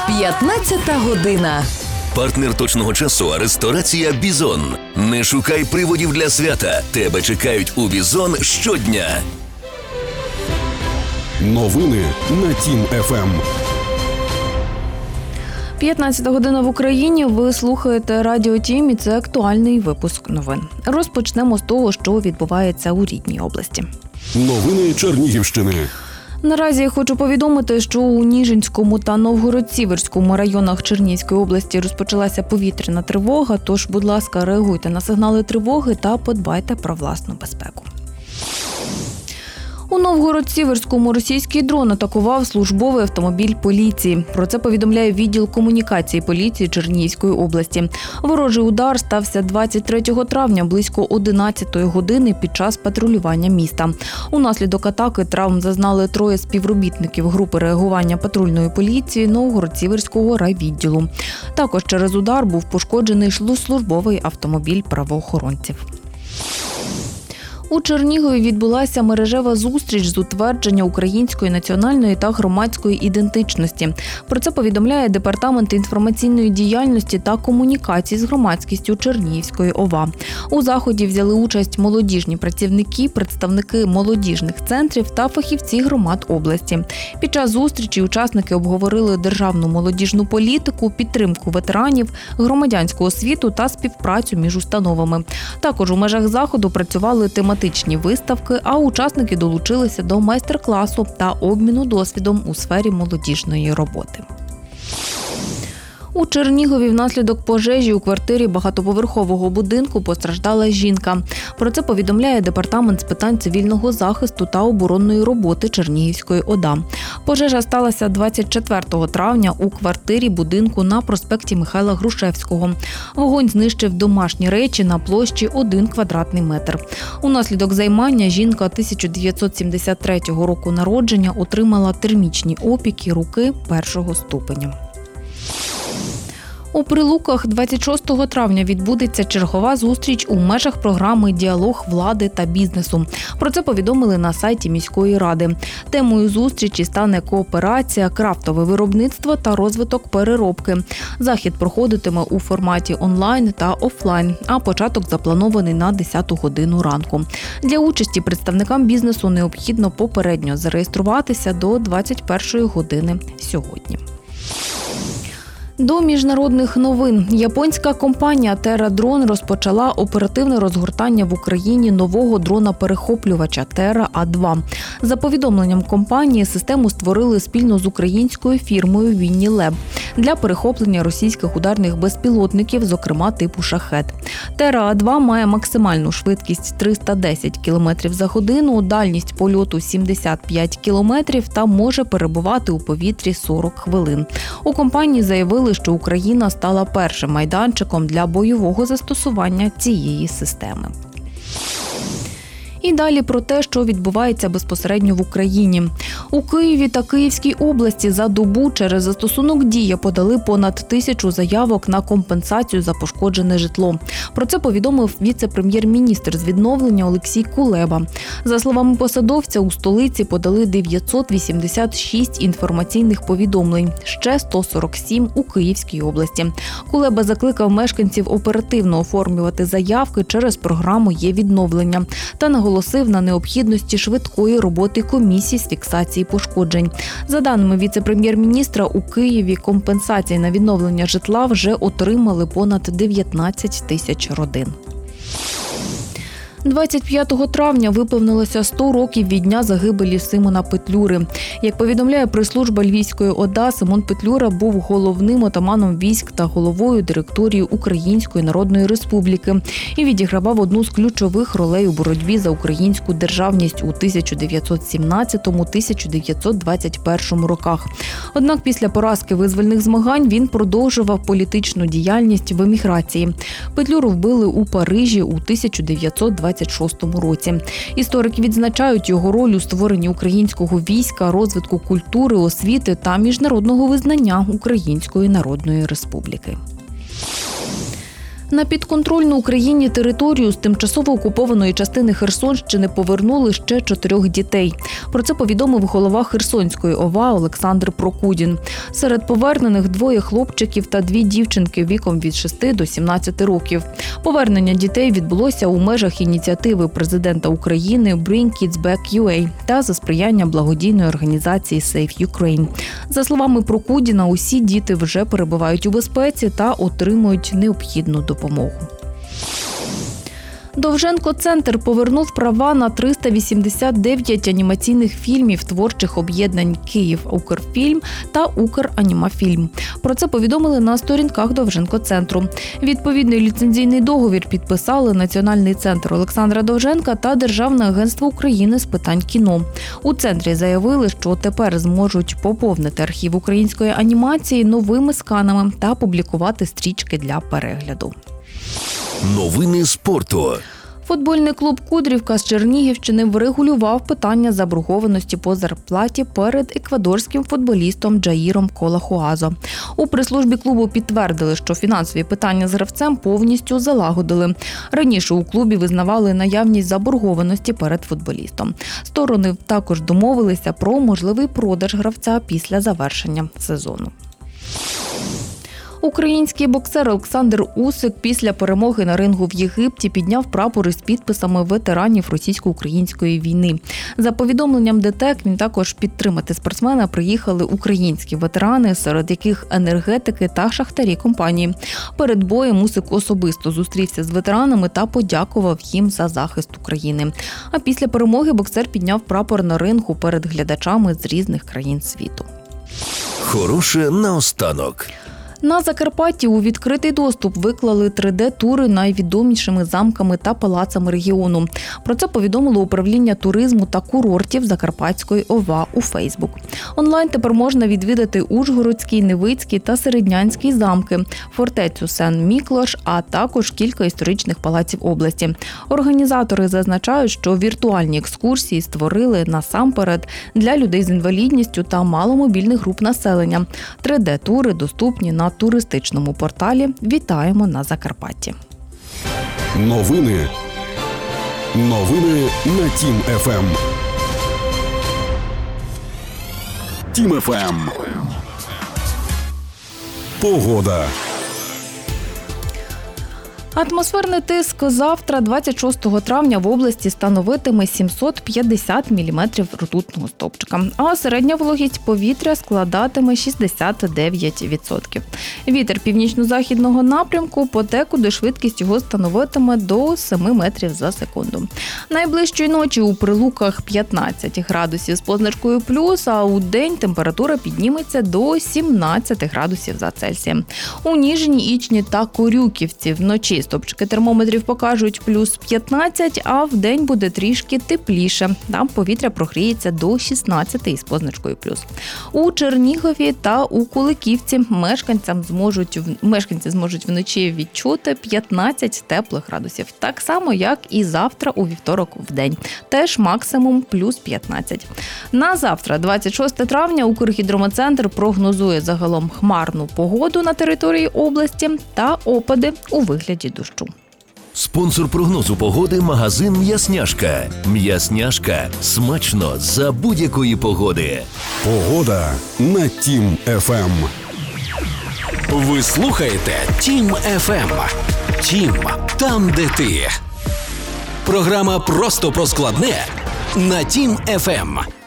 15 година. Партнер точного часу – ресторація «Бізон». Не шукай приводів для свята. Тебе чекають у «Бізон» щодня. Новини на Тім ФМ. 15 година в Україні. Ви слухаєте Радіо Тім і це актуальний випуск новин. Розпочнемо з того, що відбувається у рідній області. Новини Чернігівщини. Наразі я хочу повідомити, що у Ніжинському та Новгород-Сіверському районах Чернігівської області розпочалася повітряна тривога, тож, будь ласка, реагуйте на сигнали тривоги та подбайте про власну безпеку. У Новгород-Сіверському російський дрон атакував службовий автомобіль поліції. Про це повідомляє відділ комунікації поліції Чернігівської області. Ворожий удар стався 23 травня близько 11 години під час патрулювання міста. Унаслідок атаки травм зазнали 3 співробітників групи реагування патрульної поліції Новгород-Сіверського райвідділу. Також через удар був пошкоджений службовий автомобіль правоохоронців. У Чернігові відбулася мережева зустріч з утвердження української національної та громадської ідентичності. Про це повідомляє Департамент інформаційної діяльності та комунікацій з громадськістю Чернігівської ОВА. У заході взяли участь молодіжні працівники, представники молодіжних центрів та фахівці громад області. Під час зустрічі учасники обговорили державну молодіжну політику, підтримку ветеранів, громадянську освіту та співпрацю між установами. Також у межах заходу працювали тематичні виставки, а учасники долучилися до майстер-класу та обміну досвідом у сфері молодіжної роботи. У Чернігові внаслідок пожежі у квартирі багатоповерхового будинку постраждала жінка. Про це повідомляє Департамент з питань цивільного захисту та оборонної роботи Чернігівської ОДА. Пожежа сталася 24 травня у квартирі будинку на проспекті Михайла Грушевського. Вогонь знищив домашні речі на площі 1 квадратний метр. Унаслідок займання жінка 1973 року народження отримала термічні опіки руки 1-го ступеня. У Прилуках 26 травня відбудеться чергова зустріч у межах програми «Діалог влади та бізнесу». Про це повідомили на сайті міської ради. Темою зустрічі стане кооперація, крафтове виробництво та розвиток переробки. Захід проходитиме у форматі онлайн та офлайн, а початок запланований на 10 годину ранку. Для участі представникам бізнесу необхідно попередньо зареєструватися до 21 години сьогодні. До міжнародних новин. Японська компанія TerraDrone розпочала оперативне розгортання в Україні нового дрона-перехоплювача Terra-A2. За повідомленням компанії, систему створили спільно з українською фірмою Winnie-Lab для перехоплення російських ударних безпілотників, зокрема типу «Шахед». Terra-A2 має максимальну швидкість 310 км за годину, дальність польоту 75 км та може перебувати у повітрі 40 хвилин. У компанії заявили, що Україна стала першим майданчиком для бойового застосування цієї системи. І далі про те, що відбувається безпосередньо в Україні. У Києві та Київській області за добу через застосунок «Дія» подали понад 1000 заявок на компенсацію за пошкоджене житло. Про це повідомив віце-прем'єр-міністр з відновлення Олексій Кулеба. За словами посадовця, у столиці подали 986 інформаційних повідомлень, ще 147 у Київській області. Кулеба закликав мешканців оперативно оформлювати заявки через програму «Є-відновлення» та наголосив на необхідності швидкої роботи комісій з фіксації пошкоджень. За даними віце-прем'єр-міністра, у Києві компенсації на відновлення житла вже отримали понад 19 тисяч родин. 25 травня виповнилося 100 років від дня загибелі Симона Петлюри. Як повідомляє прес-служба Львівської ОДА, Симон Петлюра був головним отаманом військ та головою директорії Української Народної Республіки і відігравав одну з ключових ролей у боротьбі за українську державність у 1917-1921 роках. Однак після поразки визвольних змагань він продовжував політичну діяльність в еміграції. Петлюру вбили у Парижі у 1926 році. Історики відзначають його роль у створенні українського війська, розвитку культури, освіти та міжнародного визнання Української Народної Республіки. На підконтрольну Україні територію з тимчасово окупованої частини Херсонщини повернули ще 4 дітей. Про це повідомив голова Херсонської ОВА Олександр Прокудін. Серед повернених 2 хлопчиків та 2 дівчинки віком від 6 до 17 років. Повернення дітей відбулося у межах ініціативи президента України Bring Kids Back UA та за сприяння благодійної організації Save Ukraine. За словами Прокудіна, усі діти вже перебувають у безпеці та отримують необхідну допомогу. Довженко-центр повернув права на 389 анімаційних фільмів творчих об'єднань «Київ Укрфільм» та «Укранімафільм». Про це повідомили на сторінках Довженко-центру. Відповідний ліцензійний договір підписали Національний центр Олександра Довженка та Державне агентство України з питань кіно. У центрі заявили, що тепер зможуть поповнити архів української анімації новими сканами та публікувати стрічки для перегляду. Новини спорту. Футбольний клуб «Кудрівка» з Чернігівщини врегулював питання заборгованості по зарплаті перед еквадорським футболістом Джаїром Колахуазо. У прес-службі клубу підтвердили, що фінансові питання з гравцем повністю залагодили. Раніше у клубі визнавали наявність заборгованості перед футболістом. Сторони також домовилися про можливий продаж гравця після завершення сезону. Український боксер Олександр Усик після перемоги на рингу в Єгипті підняв прапор із підписами ветеранів російсько-української війни. За повідомленням ДТЕК, він також підтримати спортсмена приїхали українські ветерани, серед яких енергетики та шахтарі компанії. Перед боєм Усик особисто зустрівся з ветеранами та подякував їм за захист України. А після перемоги боксер підняв прапор на рингу перед глядачами з різних країн світу. Хороше наостанок. На Закарпатті у відкритий доступ виклали 3D-тури найвідомішими замками та палацами регіону. Про це повідомило управління туризму та курортів Закарпатської ОВА у Фейсбук. Онлайн тепер можна відвідати Ужгородський, Невицький та Середнянський замки, фортецю Сен-Міклош, а також кілька історичних палаців області. Організатори зазначають, що віртуальні екскурсії створили насамперед для людей з інвалідністю та маломобільних груп населення. 3D-тури доступні на туристичному порталі «Вітаємо на Закарпатті». Новини на Тім ФМ. Тім ФМ. Погода. Атмосферний тиск завтра, 26 травня, в області становитиме 750 мм ртутного стовпчика, а середня вологість повітря складатиме 69%. Вітер північно-західного напрямку, подекуди швидкість його становитиме до 7 метрів за секунду. Найближчої ночі у Прилуках 15 градусів з позначкою плюс, а у день температура підніметься до 17 градусів за Цельсієм. У Ніжині, Ічні та Корюківці вночі стопчики термометрів покажуть плюс 15, а вдень буде трішки тепліше. Там повітря прогріється до 16 із позначкою плюс. У Чернігові та у Куликівці мешканці зможуть вночі відчути 15 теплих градусів. Так само, як і завтра у вівторок вдень. Теж максимум плюс 15. На завтра, 26 травня, Укргідрометцентр прогнозує загалом хмарну погоду на території області та опади у вигляді дощу. Спонсор прогнозу погоди – магазин «М'ясняшка». «М'ясняшка» – смачно за будь-якої погоди. Погода на Тім ФМ. Ви слухаєте Тім ФМ. Тім – там, де ти. Програма «Просто про складне» на Тім ФМ.